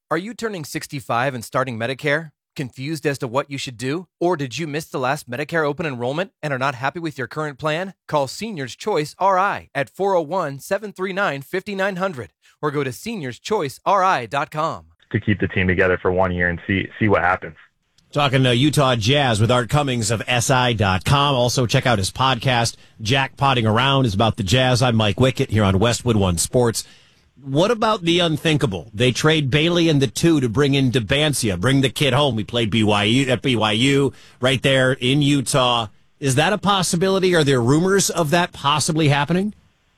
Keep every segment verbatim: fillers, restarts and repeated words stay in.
Are you turning sixty-five and starting Medicare? Confused as to what you should do? Or did you miss the last Medicare open enrollment and are not happy with your current plan? Call Seniors Choice R I at four oh one, seven three nine, five nine zero zero or go to seniors choice r i dot com. To keep the team together for one year and see see what happens. Talking to Utah Jazz with Art Cummings of S I dot com. Also, check out his podcast, Jackpotting Around, is about the Jazz. I'm Mike Wickett here on Westwood One Sports. What about the unthinkable? They trade Bailey and the two to bring in Debancia, bring the kid home. We played B Y U at B Y U right there in Utah. Is that a possibility? Are there rumors of that possibly happening?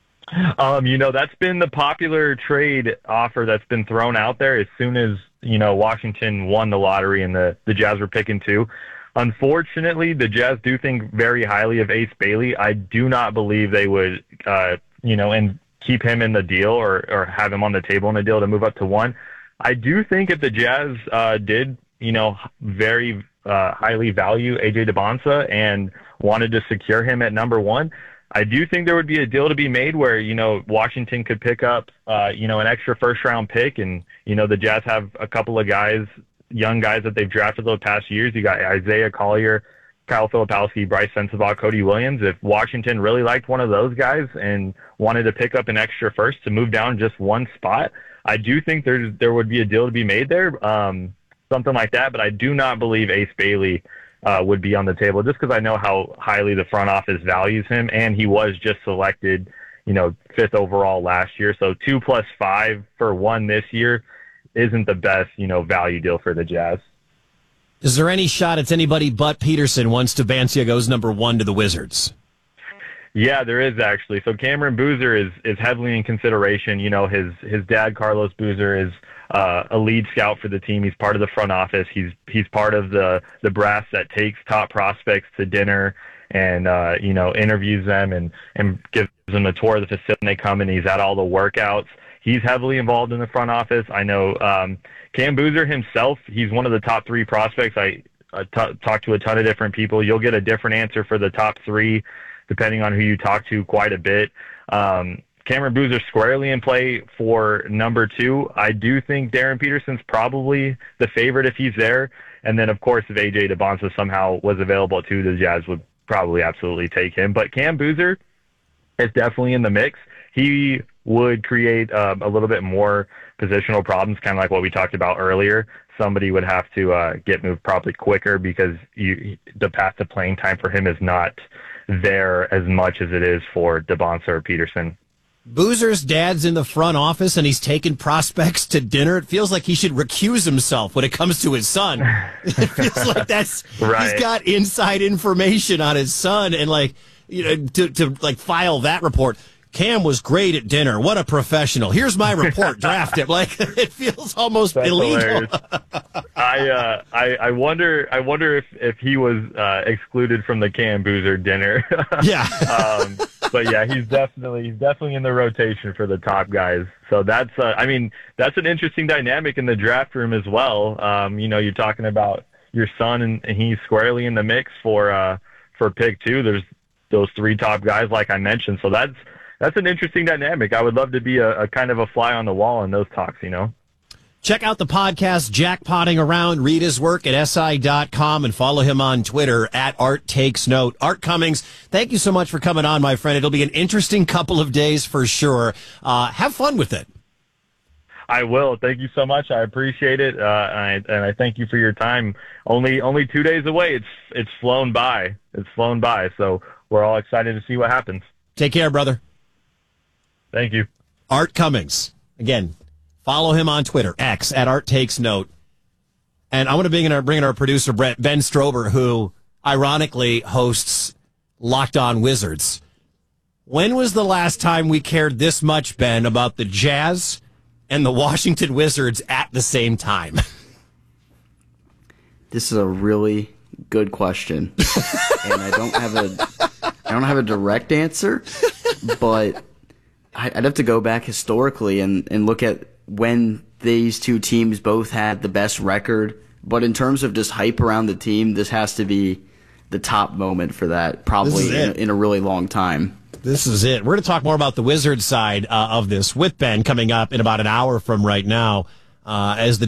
Um, you know, that's been the popular trade offer that's been thrown out there as soon as, you know, Washington won the lottery and the, the Jazz were picking two. Unfortunately, the Jazz do think very highly of Ace Bailey. I do not believe they would, uh, you know, and keep him in the deal or, or have him on the table in the deal to move up to one. I do think if the Jazz uh, did, you know, very uh, highly value A J Debonsa and wanted to secure him at number one, I do think there would be a deal to be made where, you know, Washington could pick up, uh, you know, an extra first round pick. And, you know, the Jazz have a couple of guys, young guys that they've drafted the past years. You got Isaiah Collier, Kyle Filipowski, Bryce Sensabaugh, Cody Williams. If Washington really liked one of those guys and wanted to pick up an extra first to move down just one spot, I do think there's, there would be a deal to be made there, um, something like that. But I do not believe Ace Bailey Uh, would be on the table just because I know how highly the front office values him, and he was just selected, you know, fifth overall last year. So two plus five for one this year isn't the best, you know, value deal for the Jazz. Is there any shot it's anybody but Peterson once Debancia goes number one to the Wizards? Yeah, there is actually. So Cameron Boozer is is heavily in consideration. You know, his his dad Carlos Boozer is uh, a lead scout for the team. He's part of the front office. He's he's part of the the brass that takes top prospects to dinner and uh, you know, interviews them and and gives them a tour of the facility when they come, and he's at all the workouts. He's heavily involved in the front office. I know um, Cam Boozer himself. He's one of the top three prospects. I uh, t- talked to a ton of different people. You'll get a different answer for the top three, depending on who you talk to, quite a bit. Um, Cameron Boozer squarely in play for number two. I do think Darren Peterson's probably the favorite if he's there. And then, of course, if A J Debonsa somehow was available too, the Jazz would probably absolutely take him. But Cam Boozer is definitely in the mix. He would create uh, a little bit more positional problems, kind of like what we talked about earlier. Somebody would have to uh, get moved probably quicker because you, the path to playing time for him is not there as much as it is for Debonsa or Peterson. Boozer's dad's in the front office and he's taking prospects to dinner. It feels like he should recuse himself when it comes to his son. It feels like that's right. He's got inside information on his son, and like, you know, to to like file that report. Cam was great at dinner. What a professional. Here's my report. Draft him. Like, it feels almost That's illegal. I, uh, I I wonder I wonder if, if he was uh, excluded from the Cam Boozer dinner. Yeah. um, but yeah, he's definitely he's definitely in the rotation for the top guys. So that's uh, I mean that's an interesting dynamic in the draft room as well. Um, you know, you're talking about your son, and, and he's squarely in the mix for uh, for pick two. There's those three top guys, like I mentioned. So that's That's an interesting dynamic. I would love to be a, a kind of a fly on the wall in those talks, you know? Check out the podcast, Jackpotting Around. Read his work at S I dot com and follow him on Twitter at Art Takes Note. Art Cummings, thank you so much for coming on, my friend. It'll be an interesting couple of days for sure. Uh, have fun with it. I will. Thank you so much. I appreciate it. Uh, and, I, and I thank you for your time. Only only two days away. It's It's flown by. It's flown by. So we're all excited to see what happens. Take care, brother. Thank you. Art Cummings. Again, follow him on Twitter, X, at Art Takes Note. And I want to bring in our, bring in our producer, Brett, Ben Strober, who ironically hosts Locked On Wizards. When was the last time we cared this much, Ben, about the Jazz and the Washington Wizards at the same time? This is a really good question. And I don't have a I don't have a direct answer, but I'd have to go back historically and, and look at when these two teams both had the best record. But in terms of just hype around the team, this has to be the top moment for that, probably in, in a really long time. This is it. We're going to talk more about the Wizards side uh, of this with Ben coming up in about an hour from right now uh, as the